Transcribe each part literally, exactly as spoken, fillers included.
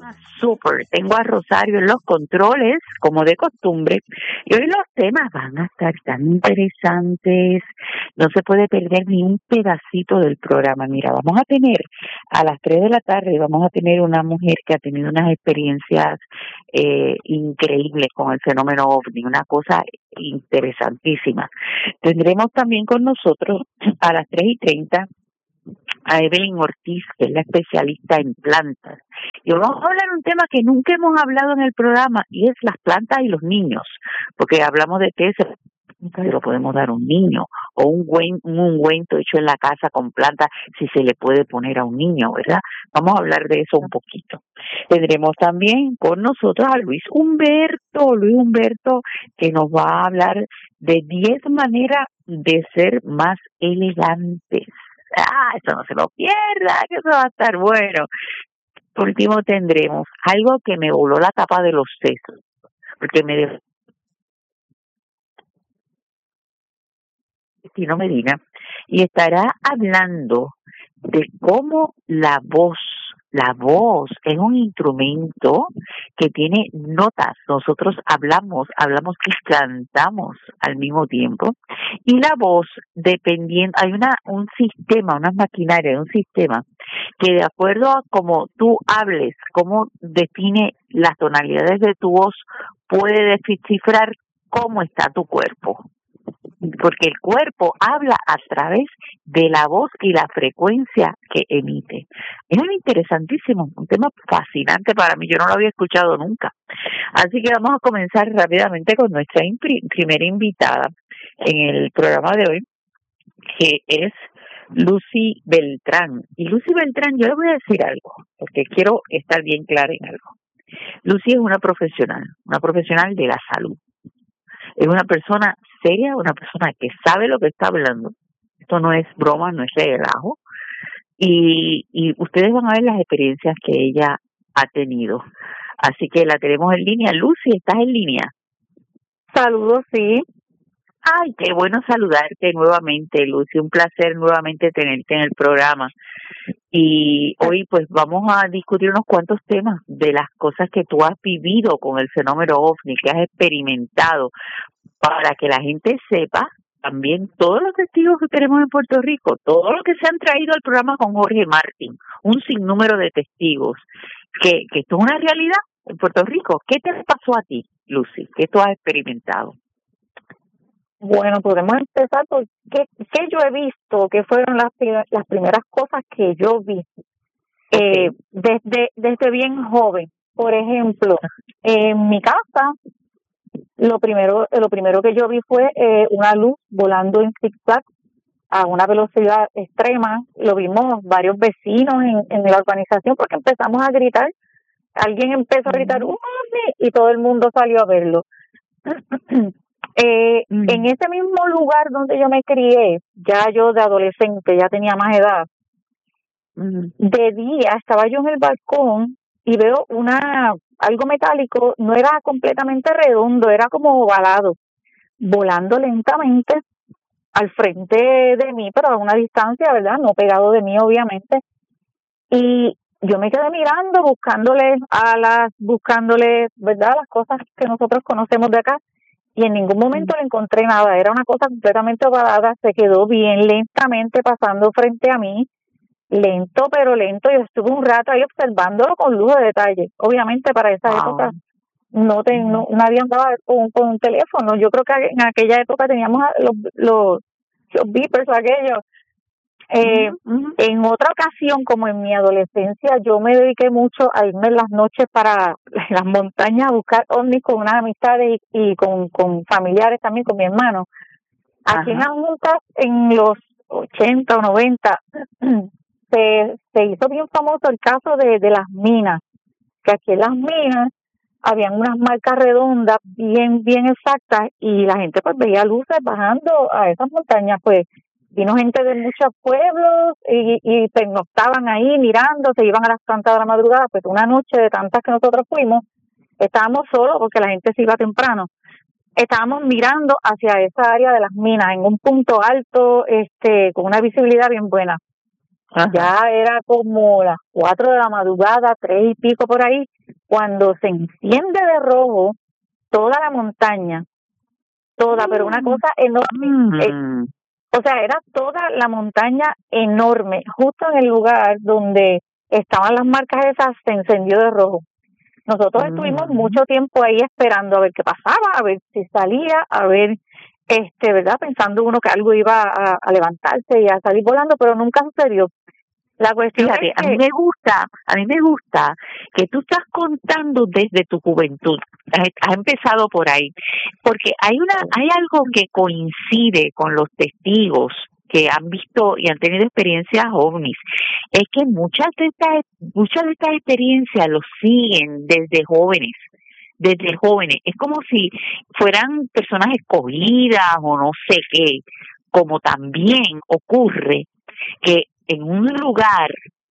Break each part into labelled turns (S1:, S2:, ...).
S1: Súper, tengo a Rosario en los controles, como de costumbre, y hoy los temas van a estar tan interesantes, no se puede perder ni un pedacito del programa. Mira, vamos a tener a las tres de la tarde, vamos a tener una mujer que ha tenido unas experiencias eh, increíbles con el fenómeno OVNI, una cosa interesantísima. Tendremos también con nosotros a las tres y treinta a Evelyn Ortiz, que es la especialista en plantas. Y vamos a hablar de un tema que nunca hemos hablado en el programa, y es las plantas y los niños, porque hablamos de que ese se lo podemos dar a un niño, o un, ungüen, un ungüento hecho en la casa con plantas, si se le puede poner a un niño, ¿verdad? Vamos a hablar de eso un poquito. Tendremos también con nosotros a Luis Humberto, Luis Humberto, que nos va a hablar de diez maneras de ser más elegantes. Ah, eso no se lo pierda, que eso va a estar bueno. Por último tendremos algo que me voló la tapa de los sesos, porque me dejó Tino Medina, y estará hablando de cómo la voz, la voz es un instrumento que tiene notas. Nosotros hablamos, hablamos y cantamos al mismo tiempo. Y la voz, dependiendo, hay una un sistema, unas maquinarias, un sistema que de acuerdo a cómo tú hables, cómo define las tonalidades de tu voz, puede descifrar cómo está tu cuerpo. Porque el cuerpo habla a través de la voz y la frecuencia que emite. Es un interesantísimo, un tema fascinante para mí, yo no lo había escuchado nunca. Así que vamos a comenzar rápidamente con nuestra impri- primera invitada en el programa de hoy, que es Lucy Beltrán. Y Lucy Beltrán, yo le voy a decir algo, porque quiero estar bien clara en algo. Lucy es una profesional, una profesional de la salud. Es una persona seria, una persona que sabe lo que está hablando. Esto no es broma, no es relajo. Y, y ustedes van a ver las experiencias que ella ha tenido. Así que la tenemos en línea. Lucy, ¿estás en línea?
S2: Saludos, sí.
S1: Ay, qué bueno saludarte nuevamente, Lucy. Un placer nuevamente tenerte en el programa. Y hoy pues vamos a discutir unos cuantos temas de las cosas que tú has vivido con el fenómeno OVNI, que has experimentado, para que la gente sepa también todos los testigos que tenemos en Puerto Rico, todo lo que se han traído al programa con Jorge Martín, un sinnúmero de testigos, que, que esto es una realidad en Puerto Rico. ¿Qué te pasó a ti, Lucy? ¿Qué tú has experimentado?
S2: Bueno, podemos empezar por qué, qué yo he visto, qué fueron las, las primeras cosas que yo vi eh, okay. desde, desde bien joven. Por ejemplo, en mi casa, lo primero lo primero que yo vi fue eh, una luz volando en zigzag a una velocidad extrema. Lo vimos varios vecinos en, en la urbanización porque empezamos a gritar. Alguien empezó a gritar ¡un ovni! Y todo el mundo salió a verlo. Eh, mm. En ese mismo lugar donde yo me crié, ya yo de adolescente, ya tenía más edad, mm. de día estaba yo en el balcón y veo una algo metálico, no era completamente redondo, era como ovalado, volando lentamente al frente de mí, pero a una distancia, ¿verdad? No pegado de mí, obviamente. Y yo me quedé mirando, buscándole alas, buscándole, ¿verdad? Las cosas que nosotros conocemos de acá. Y en ningún momento le encontré nada, era una cosa completamente ovalada, se quedó bien lentamente pasando frente a mí, lento pero lento. Yo estuve un rato ahí observándolo con lujo de detalle. Obviamente para esa wow. época no, te, no nadie andaba con, con un teléfono. Yo creo que en aquella época teníamos los los, los beepers, aquellos. Eh, uh-huh. En otra ocasión, como en mi adolescencia, yo me dediqué mucho a irme en las noches para las montañas a buscar ovnis con unas amistades y, y con, con familiares también, con mi hermano. Aquí uh-huh. en Adjuntas, en los ochenta o noventa, se, se hizo bien famoso el caso de, de las minas, que aquí en las minas habían unas marcas redondas bien, bien exactas y la gente pues veía luces bajando a esas montañas. Pues vino gente de muchos pueblos y, y pernoctaban ahí mirando, se iban a las tantas de la madrugada. Pues una noche de tantas que nosotros fuimos, estábamos solos porque la gente se iba temprano. Estábamos mirando hacia esa área de las minas, en un punto alto, este, con una visibilidad bien buena. Ajá. Ya era como las cuatro de la madrugada, tres y pico por ahí, cuando se enciende de rojo toda la montaña, toda, mm. pero una cosa enorme. Mm. Eh, o sea, era toda la montaña enorme, justo en el lugar donde estaban las marcas esas, se encendió de rojo. Nosotros mm. estuvimos mucho tiempo ahí esperando a ver qué pasaba, a ver si salía, a ver, este, ¿verdad? Pensando uno que algo iba a, a levantarse y a salir volando, pero nunca sucedió. La cuestión
S1: Fíjate,
S2: es que,
S1: a mí me gusta, a mí me gusta que tú estás contando desde tu juventud. Has, has empezado por ahí, porque hay una, hay algo que coincide con los testigos que han visto y han tenido experiencias ovnis, es que muchas de estas, muchas de estas experiencias los siguen desde jóvenes. Desde jóvenes, es como si fueran personas escogidas o no sé qué, como también ocurre que en un lugar,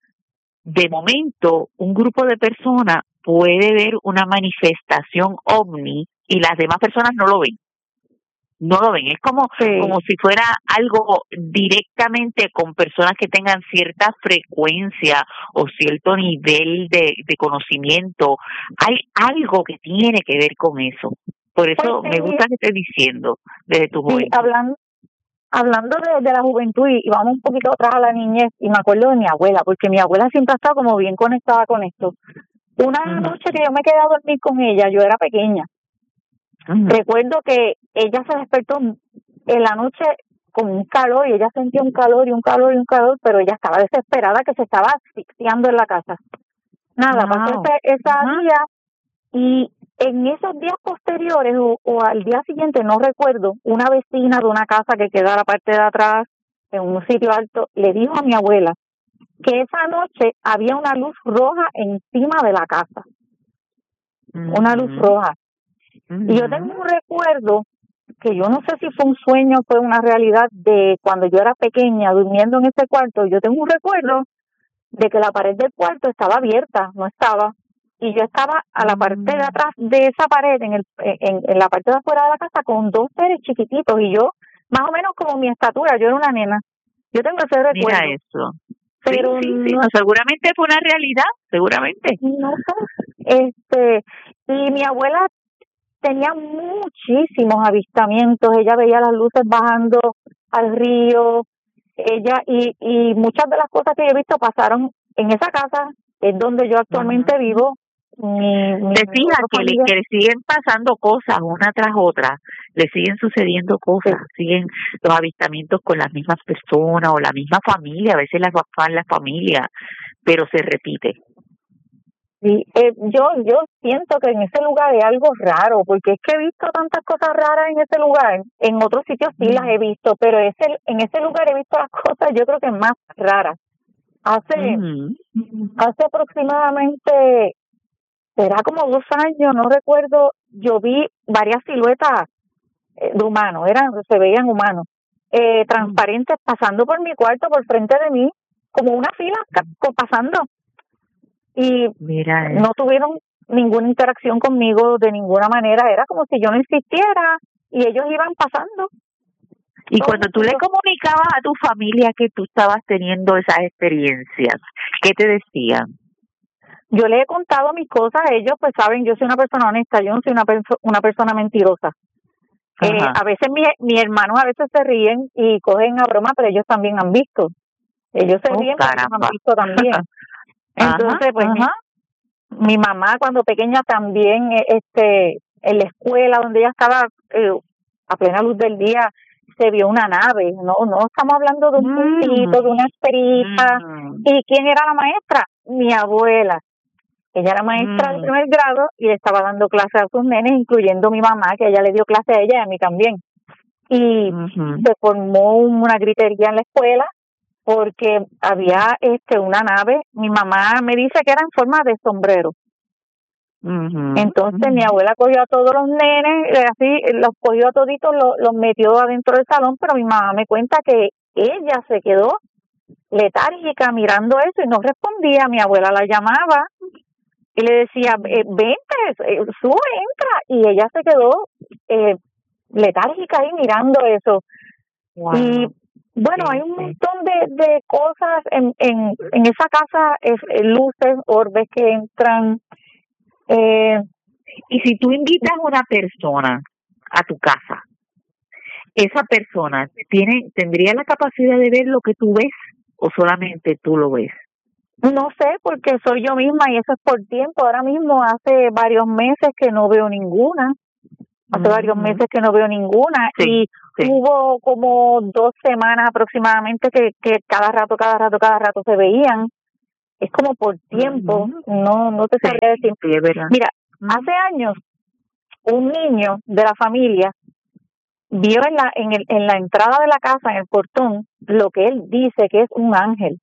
S1: de momento, un grupo de personas puede ver una manifestación ovni y las demás personas no lo ven. No lo ven. Es como, sí. como si fuera algo directamente con personas que tengan cierta frecuencia o cierto nivel de, de conocimiento. Hay algo que tiene que ver con eso. Por eso pues, me gusta que estés diciendo desde tu juventud.
S2: Sí, hablando Hablando de, de la juventud y, y vamos un poquito atrás a la niñez, y me acuerdo de mi abuela, porque mi abuela siempre ha estado como bien conectada con esto. Una uh-huh. noche que yo me quedé a dormir con ella, yo era pequeña, uh-huh. recuerdo que ella se despertó en la noche con un calor, y ella sentía un calor y un calor y un calor, pero ella estaba desesperada, que se estaba asfixiando en la casa. Nada, wow. pasó ese, esa uh-huh. día, y en esos días posteriores o, o al día siguiente, no recuerdo, una vecina de una casa que queda a la parte de atrás, en un sitio alto, le dijo a mi abuela que esa noche había una luz roja encima de la casa. Uh-huh. Una luz roja. Uh-huh. Y yo tengo un recuerdo, que yo no sé si fue un sueño o fue una realidad, de cuando yo era pequeña, durmiendo en ese cuarto. Yo tengo un recuerdo de que la pared del cuarto estaba abierta, no estaba. Y yo estaba a la parte de atrás de esa pared, en, el, en, en la parte de afuera de la casa, con dos seres chiquititos, y yo, más o menos como mi estatura, yo era una nena. Yo tengo ese recuerdo.
S1: Mira eso. Pero sí, sí, sí. No, seguramente fue una realidad, seguramente.
S2: No sé. Este, y mi abuela tenía muchísimos avistamientos. Ella veía las luces bajando al río. Ella, y, y muchas de las cosas que yo he visto pasaron en esa casa, es donde yo actualmente uh-huh. vivo. Mi, mi,
S1: Te fijas que le, que le siguen pasando cosas una tras otra, le siguen sucediendo cosas, sí. siguen los avistamientos con las mismas personas o la misma familia, a veces las la familia, pero se repite.
S2: Sí, eh, yo yo siento que en ese lugar hay algo raro, porque es que he visto tantas cosas raras en ese lugar. En otros sitios sí mm. las he visto, pero ese, en ese lugar he visto las cosas, yo creo que más raras. Hace, mm. hace aproximadamente, será como dos años, no recuerdo, yo vi varias siluetas de humanos, eran, se veían humanos, eh, transparentes, pasando por mi cuarto, por frente de mí, como una fila pasando. Y Mira no tuvieron ninguna interacción conmigo de ninguna manera, era como si yo no existiera y ellos iban pasando.
S1: Y cuando tú le comunicabas a tu familia que tú estabas teniendo esas experiencias, ¿qué te decían?
S2: Yo le he contado mis cosas a ellos, pues saben, yo soy una persona honesta, yo no soy una, perso- una persona mentirosa. Eh, a veces mi, mis hermanos a veces se ríen y cogen a broma, pero ellos también han visto. Ellos se
S1: oh,
S2: ríen, pero ellos han visto también. Entonces, ajá, pues ajá. Mi, mi mamá cuando pequeña también, este, en la escuela donde ella estaba eh, a plena luz del día, se vio una nave. No, no estamos hablando de un puntito, mm. de una esferita. Mm. ¿Y quién era la maestra? Mi abuela. Ella era maestra mm. de primer grado y le estaba dando clases a sus nenes, incluyendo mi mamá, que ella le dio clase a ella y a mí también. Y mm-hmm. se formó una gritería en la escuela porque había este una nave. Mi mamá me dice que era en forma de sombrero. Uh-huh. Entonces uh-huh. mi abuela cogió a todos los nenes, así los cogió a toditos, los, los metió adentro del salón, pero mi mamá me cuenta que ella se quedó letárgica mirando eso y no respondía. Mi abuela la llamaba y le decía, eh, vente, eh, sube, entra, y ella se quedó eh, letárgica ahí mirando eso. Wow. Y Bueno, hay un montón de, de cosas en, en, en esa casa, es, eh, luces, orbes que entran. Eh,
S1: y si tú invitas a una persona a tu casa, esa persona tiene tendría la capacidad de ver lo que tú ves o solamente tú lo ves.
S2: No sé, porque soy yo misma y eso es por tiempo. Ahora mismo hace varios meses que no veo ninguna. Hace uh-huh. varios meses que no veo ninguna. Sí, y sí. hubo como dos semanas aproximadamente que, que cada rato, cada rato, cada rato se veían. Es como por tiempo. Uh-huh. No no te sabría sí, decir.
S1: Sí, es verdad.
S2: Mira, uh-huh. hace años un niño de la familia vio en la en el en la entrada de la casa, en el portón, lo que él dice que es un ángel.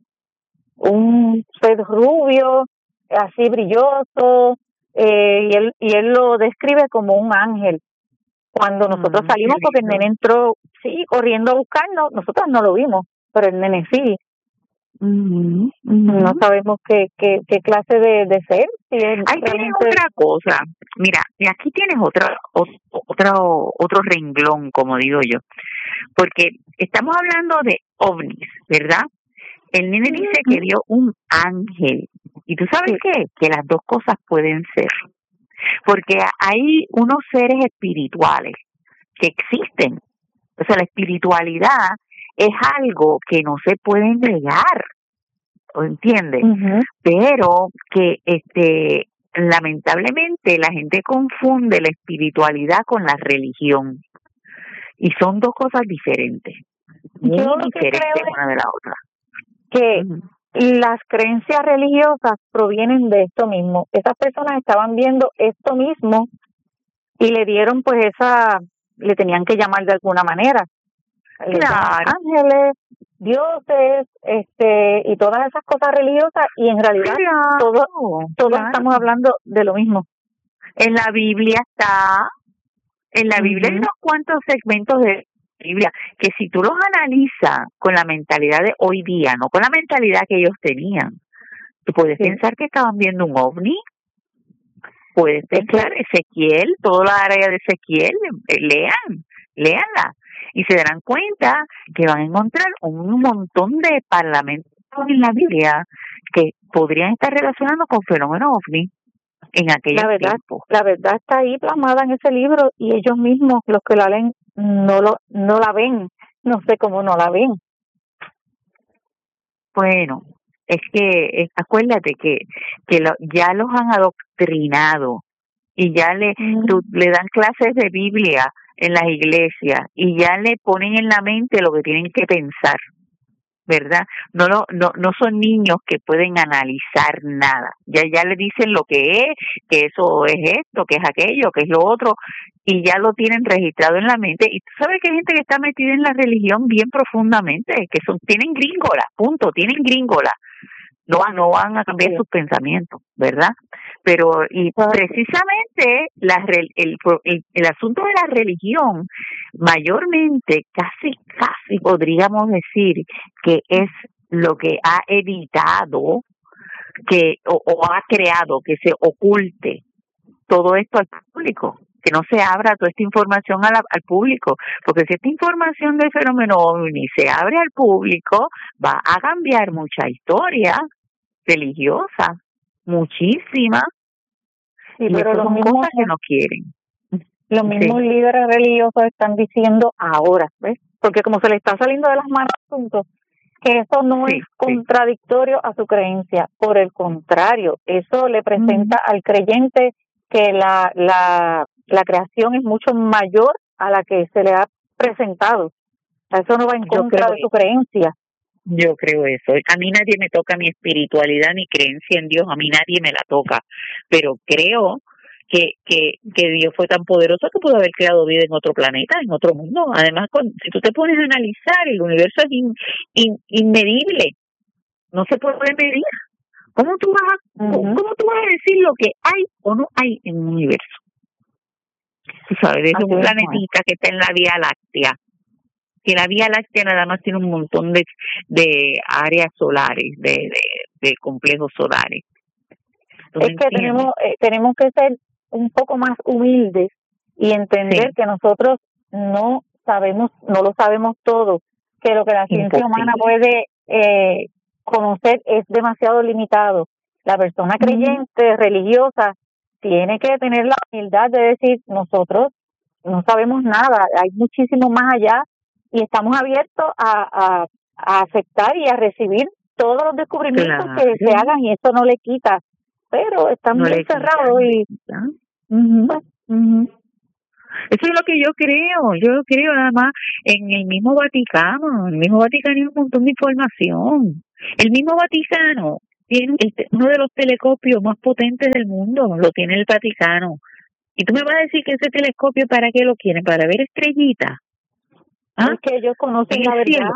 S2: Un pez rubio, así brilloso, eh, y él y él lo describe como un ángel. Cuando nosotros mm, salimos, porque el nene entró, sí, corriendo a buscarnos, nosotros no lo vimos, pero el nene sí.
S1: Uh-huh, uh-huh.
S2: No sabemos qué qué, qué clase de, de ser. Si es
S1: Ahí realmente... tienes otra cosa. Mira, y aquí tienes otra, otro, otro renglón, como digo yo, porque estamos hablando de ovnis, ¿verdad? El nene dice que vio un ángel. ¿Y tú sabes qué? Que las dos cosas pueden ser. Porque hay unos seres espirituales que existen. O sea, la espiritualidad es algo que no se puede negar. ¿Entiendes? Uh-huh. Pero que este lamentablemente la gente confunde la espiritualidad con la religión. Y son dos cosas diferentes. Muy
S2: Yo
S1: diferentes una de la otra.
S2: Que uh-huh. las creencias religiosas provienen de esto mismo. Esas personas estaban viendo esto mismo y le dieron pues esa, le tenían que llamar de alguna manera.
S1: Claro.
S2: Ángeles, dioses, este, y todas esas cosas religiosas, y en realidad
S1: claro,
S2: todos todo
S1: claro.
S2: estamos hablando de lo mismo.
S1: En la Biblia está, en la Biblia uh-huh. hay unos cuantos segmentos de Biblia, que si tú los analizas con la mentalidad de hoy día, no con la mentalidad que ellos tenían, tú puedes sí. pensar que estaban viendo un ovni, puedes pensar Ezequiel, toda la área de Ezequiel, eh, lean, leanla, y se darán cuenta que van a encontrar un montón de parlamentos en la Biblia que podrían estar relacionados con fenómenos ovni en aquellos
S2: la verdad,
S1: tiempos.
S2: La verdad está ahí plasmada en ese libro y ellos mismos, los que la leen, no lo no la ven, no sé cómo no la ven.
S1: Bueno, es que es, acuérdate que que lo, ya los han adoctrinado y ya le mm. tú, le dan clases de Biblia en las iglesias y ya le ponen en la mente lo que tienen que pensar, ¿verdad? No no no no son niños que pueden analizar nada. Ya ya le dicen lo que es, que eso es esto, que es aquello, que es lo otro, y ya lo tienen registrado en la mente. Y tú sabes que hay gente que está metida en la religión bien profundamente, que son tienen gringola, punto, tienen gringola. No, no van a cambiar sí. sus pensamientos, ¿verdad? Pero, y precisamente la, el, el, el, el asunto de la religión, mayormente, casi, casi podríamos decir que es lo que ha evitado que o, o ha creado que se oculte todo esto al público, que no se abra toda esta información a la, al público, porque si esta información del fenómeno ovni se abre al público, va a cambiar mucha historia religiosa, muchísima,
S2: sí,
S1: y
S2: pero
S1: eso son
S2: mismos,
S1: cosas que no quieren.
S2: Los mismos sí. líderes religiosos están diciendo ahora, ¿ves? Porque como se le está saliendo de las manos el asunto, que eso no sí, es contradictorio sí. a su creencia, por el contrario, eso le presenta mm. al creyente que la, la, la creación es mucho mayor a la que se le ha presentado. Eso no va en
S1: Yo
S2: contra
S1: creo,
S2: de su creencia.
S1: Yo creo eso. A mí nadie me toca mi espiritualidad, mi creencia en Dios, a mí nadie me la toca, pero creo que que que Dios fue tan poderoso que pudo haber creado vida en otro planeta, en otro mundo. Además, con, si tú te pones a analizar, el universo es in, in, inmedible, no se puede medir. ¿Cómo tú vas a, uh-huh. ¿cómo tú vas a decir lo que hay o no hay en un universo? Tú sabes, es un planetita que está en la Vía Láctea, que la Vía Láctea nada más tiene un montón de, de áreas solares, de, de, de complejos solares.
S2: Es que tenemos, eh, tenemos que ser un poco más humildes y entender sí. que nosotros no sabemos, no lo sabemos todo, que lo que la ciencia
S1: Imposible.
S2: humana puede eh, conocer es demasiado limitado. La persona creyente, religiosa, tiene que tener la humildad de decir, nosotros no sabemos nada, hay muchísimo más allá y estamos abiertos a, a, a aceptar y a recibir todos los descubrimientos
S1: Claro.
S2: que se hagan y eso no le quita, pero están
S1: No
S2: muy
S1: le quita,
S2: cerrados y...
S1: ¿no?
S2: Uh-huh, uh-huh.
S1: Eso es lo que yo creo, yo creo nada más en el mismo Vaticano, el mismo Vaticano hay un montón de información. El mismo Vaticano tiene este, uno de los telescopios más potentes del mundo, lo tiene el Vaticano. Y tú me vas a decir que ese telescopio, ¿para qué lo quieren? ¿Para ver estrellitas? ¿Ah?
S2: Es que ellos conocen la verdad.
S1: Cielo.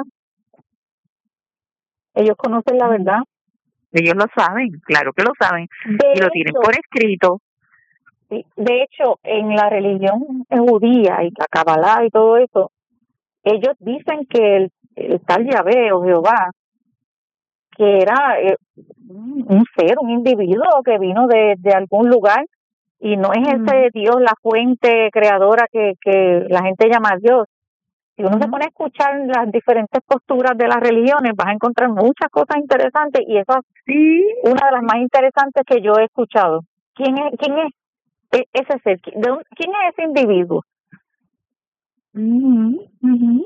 S2: Ellos conocen la verdad.
S1: Ellos lo saben, claro que lo saben.
S2: De
S1: y lo
S2: hecho,
S1: tienen por escrito.
S2: Sí, de hecho, en la religión judía y la Kabbalah y todo eso, ellos dicen que el, el tal Yahvé o Jehová, que era eh, un ser, un individuo que vino de, de algún lugar y no es
S1: Mm.
S2: ese Dios, la fuente creadora que, que la gente llama Dios. Si uno
S1: Mm.
S2: se pone a escuchar las diferentes posturas de las religiones, vas a encontrar muchas cosas interesantes y esa es
S1: Sí.
S2: una de las más interesantes que yo he escuchado. ¿Quién es, quién es ese ser? ¿De un, ¿Quién es ese individuo?
S1: Mm-hmm. Mm-hmm.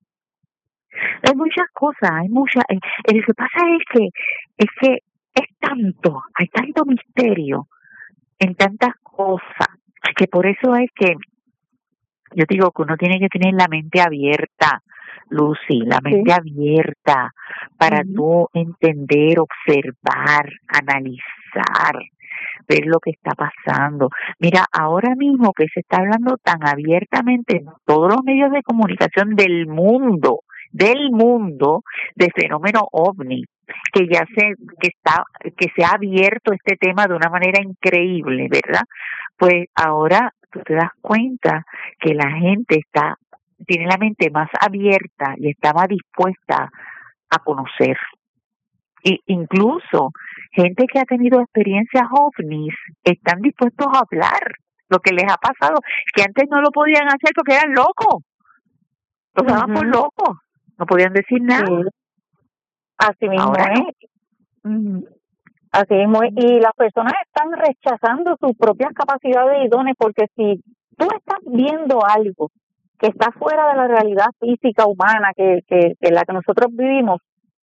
S1: Hay muchas cosas, hay muchas. Eh, lo que pasa es que es que es tanto, hay tanto misterio en tantas cosas que por eso es que yo digo que uno tiene que tener la mente abierta, Lucy, la mente
S2: Sí.
S1: abierta para
S2: Uh-huh.
S1: tú entender, observar, analizar, ver lo que está pasando. Mira, ahora mismo que se está hablando tan abiertamente en todos los medios de comunicación del mundo, del mundo, de fenómeno ovni, que ya se que está que se ha abierto este tema de una manera increíble, ¿verdad? Pues ahora tú te das cuenta que la gente está tiene la mente más abierta y está más dispuesta a conocer. Y incluso gente que ha tenido experiencias ovnis están dispuestos a hablar lo que les ha pasado, que antes no lo podían hacer porque eran locos, los daban
S2: Uh-huh.
S1: por locos, no podían decir nada.
S2: Sí. Así mismo
S1: Ahora
S2: es.
S1: no. Uh-huh.
S2: Así mismo es. Y las personas están rechazando sus propias capacidades y dones porque si tú estás viendo algo que está fuera de la realidad física humana que, que, que la que nosotros vivimos,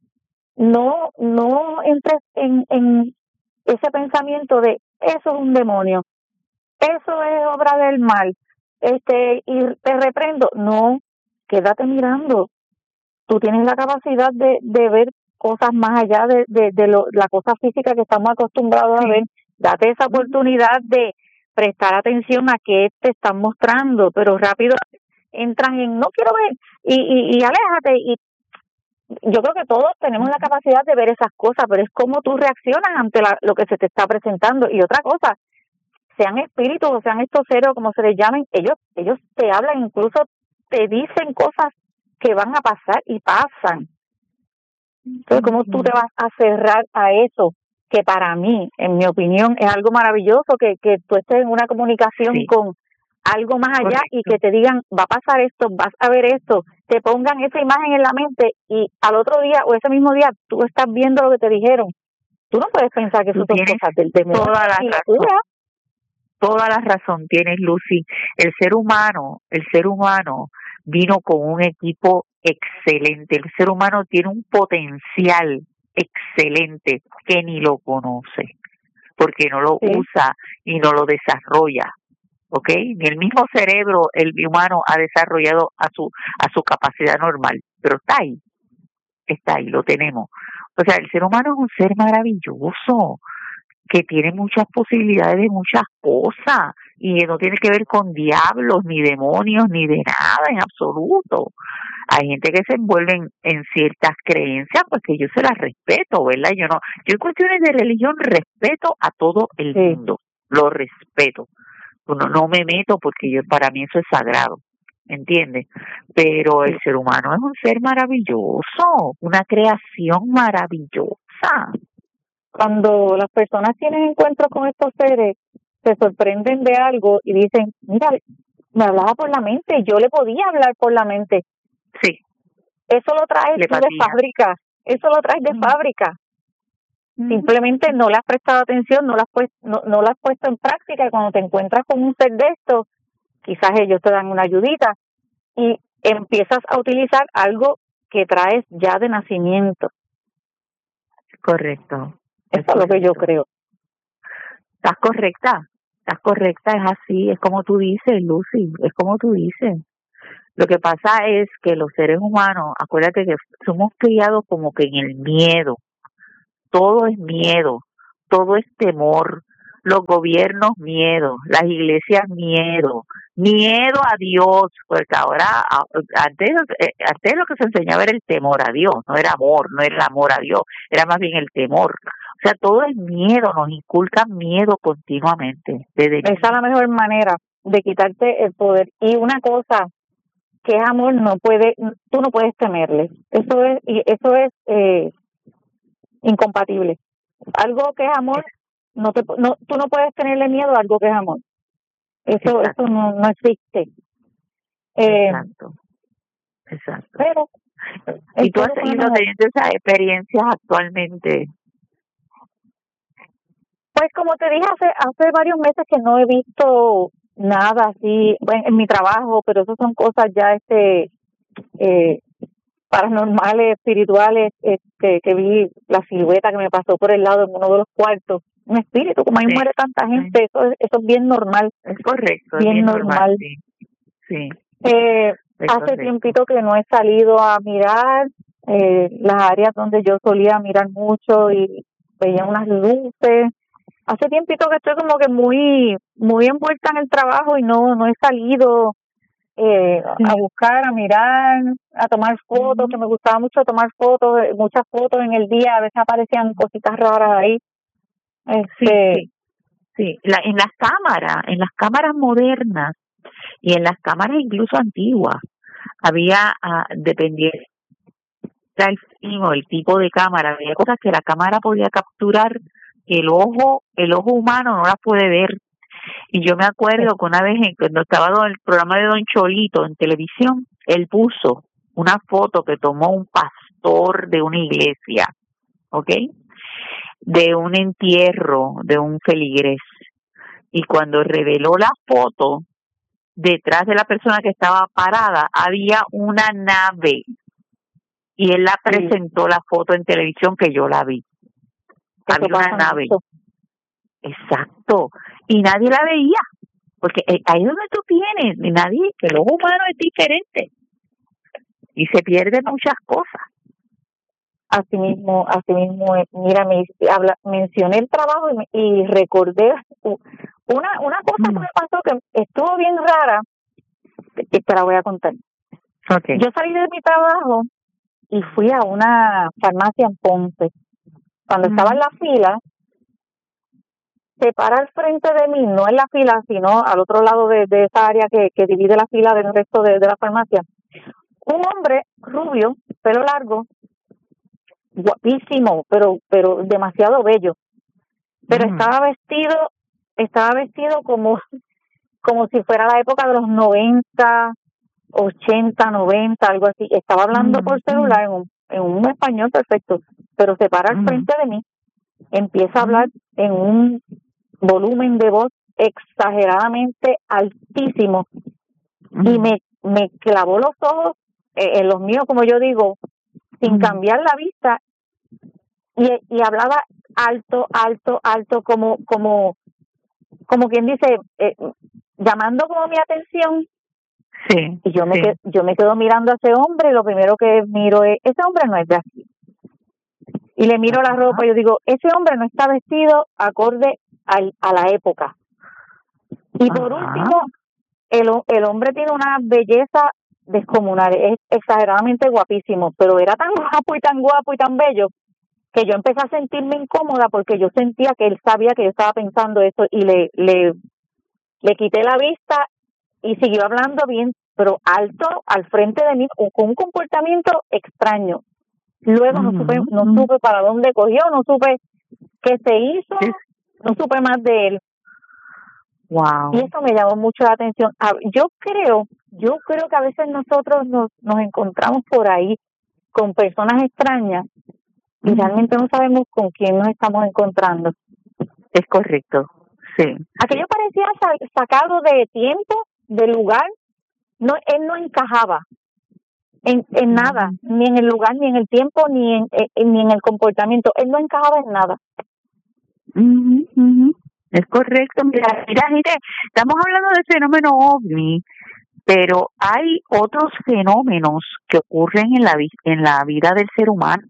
S2: no no entres en, en ese pensamiento de eso es un demonio, eso es obra del mal, este y te reprendo. No, quédate mirando. Tú tienes la capacidad de, de ver cosas más allá de, de, de lo, la cosa física que estamos acostumbrados
S1: Sí.
S2: a ver. Date esa oportunidad de prestar atención a qué te están mostrando, pero rápido entran en no quiero ver y, y, y aléjate. Y yo creo que todos tenemos la capacidad de ver esas cosas, pero es cómo tú reaccionas ante la, lo que se te está presentando. Y otra cosa, sean espíritus o sean estos seres, como se les llamen, ellos ellos te hablan, incluso te dicen cosas que van a pasar y pasan. Entonces, ¿cómo tú te vas a cerrar a eso? Que para mí, en mi opinión, es algo maravilloso que, que tú estés en una comunicación
S1: Sí.
S2: con algo más allá.
S1: Correcto.
S2: Y que te digan, va a pasar esto, vas a ver esto, te pongan esa imagen en la mente y al otro día o ese mismo día tú estás viendo lo que te dijeron. Tú no puedes pensar que eso
S1: Tú
S2: son
S1: tienes
S2: cosas del demonio.
S1: toda la
S2: y
S1: razón.
S2: locura.
S1: Toda la razón tienes, Lucy. El ser humano, el ser humano vino con un equipo excelente. El ser humano tiene un potencial excelente que ni lo conoce, porque no lo
S2: Sí.
S1: usa y no lo desarrolla. ¿Ok? Ni el mismo cerebro, el humano ha desarrollado a su a su capacidad normal, pero está ahí, está ahí, lo tenemos. O sea, el ser humano es un ser maravilloso, que tiene muchas posibilidades de muchas cosas y no tiene que ver con diablos, ni demonios, ni de nada en absoluto. Hay gente que se envuelve en, en ciertas creencias, pues que yo se las respeto, ¿verdad? Yo no, yo en cuestiones de religión respeto a todo el
S2: Sí.
S1: mundo, lo respeto. No, no me meto porque yo para mí eso es sagrado, ¿entiendes? Pero el
S2: Sí.
S1: ser humano es un ser maravilloso, una creación maravillosa.
S2: Cuando las personas tienen encuentros con estos seres, se sorprenden de algo y dicen, mira, me hablaba por la mente, yo le podía hablar por la mente.
S1: Sí.
S2: eso lo traes tú de fábrica, eso lo traes de mm. fábrica. Mm. Simplemente no le has prestado atención, no lo has puesto, no, no lo has puesto en práctica, y cuando te encuentras con un ser de esto, quizás ellos te dan una ayudita y empiezas a utilizar algo que traes ya de nacimiento.
S1: Correcto.
S2: Eso es lo que yo creo.
S1: Estás correcta, estás correcta, es así, es como tú dices, Lucy, es como tú dices. Lo que pasa es que los seres humanos, acuérdate que somos criados como que en el miedo. Todo es miedo, todo es temor. Los gobiernos, miedo. Las iglesias, miedo. Miedo a Dios, porque ahora, antes, antes lo que se enseñaba era el temor a Dios, no era amor, no era el amor a Dios, era más bien el temor. O sea, todo es miedo, nos inculcan miedo continuamente. Desde
S2: Esa es la mejor manera de quitarte el poder. Y una cosa que es amor, no puede, tú no puedes temerle. Eso es, y eso es eh, incompatible. Algo que es amor, no te, no, tú no puedes tenerle miedo a algo que es amor. Eso, Exacto. eso no, no existe. Eh,
S1: Exacto. Exacto.
S2: Pero
S1: y tú has seguido teniendo esas experiencias actualmente.
S2: Pues como te dije, hace hace varios meses que no he visto nada así, bueno, en mi trabajo, pero eso son cosas ya este eh, paranormales, espirituales, este, que vi la silueta que me pasó por el lado en uno de los cuartos, un espíritu, como ahí sí. muere tanta gente, sí. eso, eso es bien normal.
S1: Es correcto,
S2: bien,
S1: es bien
S2: normal.
S1: normal, sí. sí.
S2: Eh, hace correcto. tiempito que no he salido a mirar eh, las áreas donde yo solía mirar mucho y veía unas luces. Hace tiempito que estoy como que muy muy envuelta en el trabajo y no no he salido eh, sí. a buscar, a mirar, a tomar fotos, uh-huh. que me gustaba mucho tomar fotos, muchas fotos en el día, a veces aparecían cositas raras ahí. Este,
S1: sí, sí, sí. La, en las cámaras, en las cámaras modernas y en las cámaras incluso antiguas, había, uh, dependiendo del fin o el tipo de cámara, había cosas que la cámara podía capturar que el ojo, el ojo humano no las puede ver. Y yo me acuerdo que una vez en, cuando estaba en el programa de Don Cholito en televisión, él puso una foto que tomó un pastor de una iglesia, ¿ok? De un entierro de un feligrés. Y cuando reveló la foto, detrás de la persona que estaba parada, había una nave. Y él la presentó, sí. la foto en televisión, que yo la vi. Había una nave. Mucho. Exacto. Y nadie la veía. Porque ahí es donde tú tienes. Y nadie, que el ojo humano es diferente. Y se pierden muchas cosas.
S2: Así mismo, así mismo. Mira, me habla, mencioné el trabajo y, me, y recordé una, una cosa mm. que me pasó que estuvo bien rara. Que te la voy a contar.
S1: Okay.
S2: Yo salí de mi trabajo y fui a una farmacia en Ponce. Cuando mm. estaba en la fila, se para al frente de mí, no en la fila, sino al otro lado de, de esa área que, que divide la fila del resto de, de la farmacia, un hombre rubio, pelo largo, guapísimo, pero pero demasiado bello. Pero mm. estaba vestido, estaba vestido como, como si fuera la época de los noventa, ochenta, noventa, algo así. Estaba hablando mm. por celular en un, en un español perfecto, pero se para al mm. frente de mí, empieza a hablar en un volumen de voz exageradamente altísimo mm. y me, me clavó los ojos eh, en los míos, como yo digo, sin mm. cambiar la vista, y, y hablaba alto, alto, alto, como como como quien dice, eh, llamando como mi atención.
S1: Sí.
S2: Y yo me
S1: sí.
S2: quedo, yo me quedo mirando a ese hombre, y lo primero que miro es, ese hombre no es de aquí. Y le miro la ropa y yo digo, ese hombre no está vestido acorde al, a la época. Y por Ajá. último, el, el hombre tiene una belleza descomunal, es exageradamente guapísimo, pero era tan guapo y tan guapo y tan bello que yo empecé a sentirme incómoda porque yo sentía que él sabía que yo estaba pensando eso y le le le quité la vista y siguió hablando bien, pero alto al frente de mí con un comportamiento extraño. Luego no supe, no supe para dónde cogió, no supe qué se hizo, no supe más de él.
S1: Wow.
S2: Y eso me llamó mucho la atención. Yo creo, yo creo que a veces nosotros nos, nos encontramos por ahí con personas extrañas y realmente no sabemos con quién nos estamos encontrando.
S1: Es correcto, sí.
S2: Aquello parecía sacado de tiempo, de lugar. No, él no encajaba en, en nada, ni en el lugar, ni en el tiempo, ni en, en ni en el comportamiento. Él no encajaba en nada.
S1: Uh-huh, uh-huh. Es correcto. Mira, mira, gente, estamos hablando del fenómeno ovni, pero hay otros fenómenos que ocurren en la en la vida del ser humano.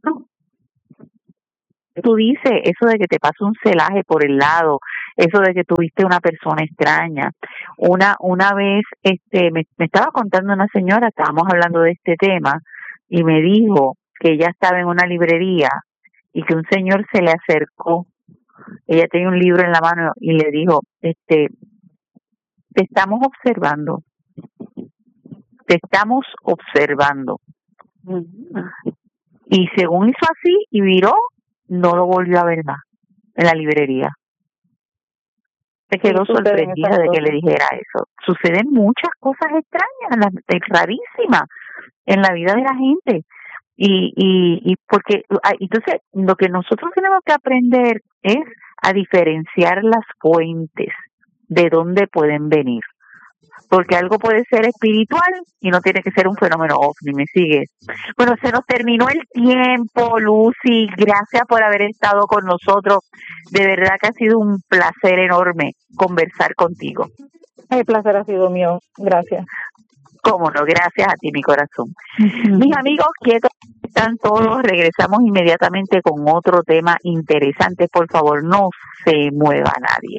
S1: Tú dices eso de que te pasa un celaje por el lado, eso de que tuviste una persona extraña. Una una vez este me, me estaba contando una señora, estábamos hablando de este tema, y me dijo que ella estaba en una librería y que un señor se le acercó. Ella tenía un libro en la mano y le dijo, este, te estamos observando, te estamos observando. Y según hizo así y viró, no lo volvió a ver más en la librería. Se quedó sí, sorprendida de que le dijera eso. Suceden muchas cosas extrañas, rarísimas en la vida de la gente. Y, y, y porque, entonces, lo que nosotros tenemos que aprender es a diferenciar las fuentes de dónde pueden venir. Porque algo puede ser espiritual y no tiene que ser un fenómeno ovni, ¿me sigues? Bueno, se nos terminó el tiempo, Lucy. Gracias por haber estado con nosotros. De verdad que ha sido un placer enorme conversar contigo.
S2: El placer ha sido mío. Gracias.
S1: Cómo no, gracias a ti, mi corazón. Uh-huh. Mis amigos, quietos están todos. Regresamos inmediatamente con otro tema interesante. Por favor, no se mueva nadie.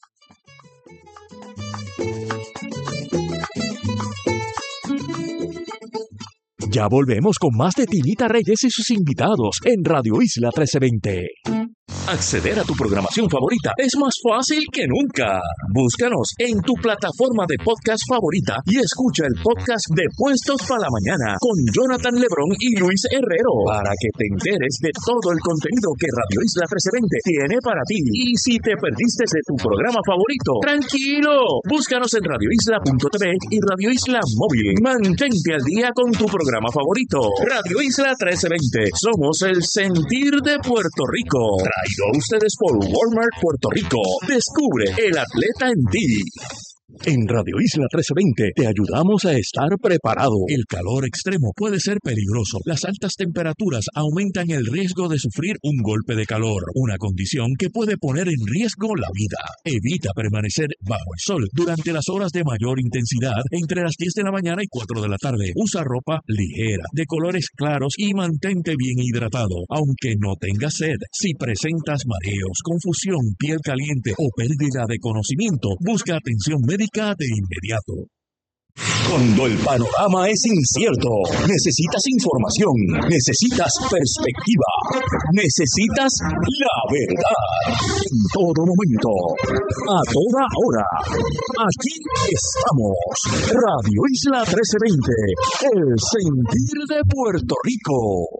S3: Ya volvemos con más de Tinita Reyes y sus invitados en Radio Isla trece veinte. Acceder a tu programación favorita es más fácil que nunca. Búscanos en tu plataforma de podcast favorita y escucha el podcast de Puestos para la Mañana con Jonathan Lebrón y Luis Herrero para que te enteres de todo el contenido que Radio Isla trece veinte tiene para ti. Y si te perdiste de tu programa favorito, tranquilo, búscanos en radio isla punto t v y Radio Isla Móvil. Mantente al día con tu programa favorito. Radio Isla trece veinte. Somos el sentir de Puerto Rico. Traído a ustedes por Walmart Puerto Rico. Descubre el atleta en ti. En Radio Isla trece veinte te ayudamos a estar preparado. El calor extremo puede ser peligroso. Las altas temperaturas aumentan el riesgo de sufrir un golpe de calor, una condición que puede poner en riesgo la vida. Evita permanecer bajo el sol durante las horas de mayor intensidad entre las diez de la mañana y cuatro de la tarde. Usa ropa ligera, de colores claros y mantente bien hidratado, aunque no tengas sed. Si presentas mareos, confusión, piel caliente o pérdida de conocimiento, busca atención médica de inmediato. Cuando el panorama es incierto, necesitas información, necesitas perspectiva, necesitas la verdad. En todo momento, a toda hora, aquí estamos. Radio Isla trece veinte, el sentir de Puerto Rico.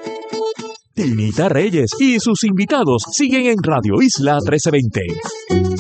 S3: Tinita Reyes y sus invitados siguen en Radio Isla trece veinte.